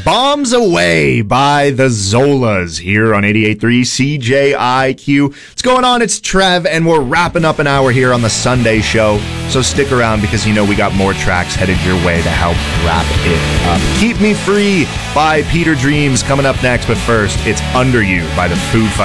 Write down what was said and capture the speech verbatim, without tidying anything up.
Bombs Away by the Zolas here on eighty-eight point three C J I Q. What's going on? It's Trev, and we're wrapping up an hour here on the Sunday show. So stick around because you know we got more tracks headed your way to help wrap it up. Keep Me Free by Peter Dreams coming up next, but first, it's Under You by the Foo Fighters.